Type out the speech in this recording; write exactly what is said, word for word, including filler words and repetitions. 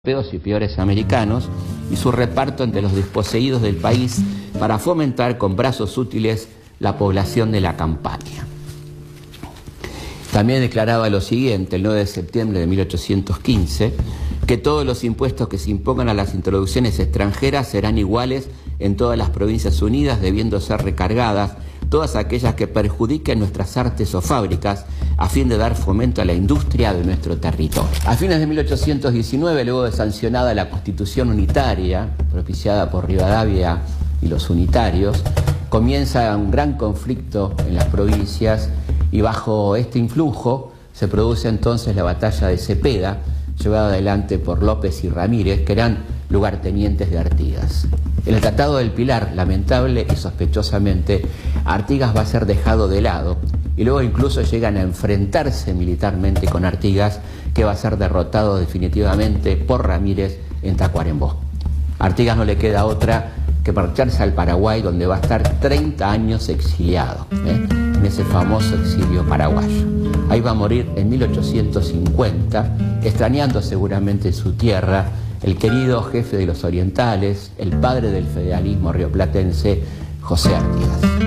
europeos y peores americanos y su reparto entre los desposeídos del país para fomentar con brazos útiles la población de la campaña. También declaraba lo siguiente, el nueve de septiembre de mil ochocientos quince, que todos los impuestos que se impongan a las introducciones extranjeras serán iguales en todas las provincias unidas, debiendo ser recargadas todas aquellas que perjudiquen nuestras artes o fábricas, a fin de dar fomento a la industria de nuestro territorio. A fines de mil ochocientos diecinueve, luego de sancionada la Constitución unitaria, propiciada por Rivadavia y los unitarios, comienza un gran conflicto en las provincias y bajo este influjo se produce entonces la batalla de Cepeda, llevada adelante por López y Ramírez, que eran lugartenientes de Artigas. En el Tratado del Pilar, lamentable y sospechosamente, Artigas va a ser dejado de lado y luego incluso llegan a enfrentarse militarmente con Artigas, que va a ser derrotado definitivamente por Ramírez en Tacuarembó. A Artigas no le queda otra que marcharse al Paraguay, donde va a estar treinta años exiliado, ¿eh? en ese famoso exilio paraguayo. Ahí va a morir en mil ochocientos cincuenta, extrañando seguramente su tierra, el querido jefe de los orientales, el padre del federalismo rioplatense, José Artigas.